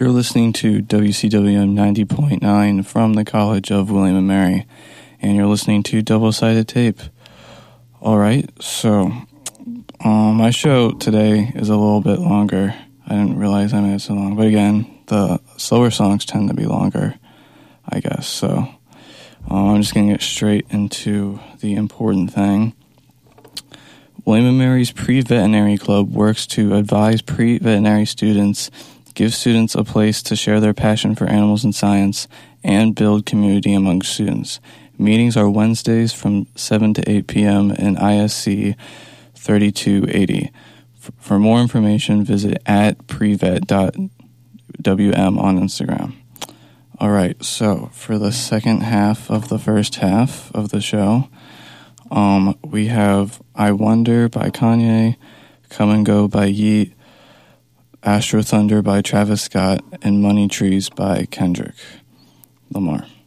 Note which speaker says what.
Speaker 1: You're listening to WCWM 90.9 from the College of William & Mary, and you're listening to Double-Sided Tape. Alright, so my show today is a little bit longer. I didn't realize I made it so long, but again, the slower songs tend to be longer, I guess, so I'm just going to get straight into the important thing. William & Mary's Pre-Veterinary Club works to advise pre-veterinary students, give students a place to share their passion for animals and science, and build community among students. Meetings are Wednesdays from 7 to 8 p.m. in ISC 3280. For more information, visit @prevet.wm on Instagram. All right, so for the second half of the first half of the show, we have I Wonder by Kanye, Come and Go by Yeat, Astro Thunder by Travis Scott, and Money Trees by Kendrick Lamar.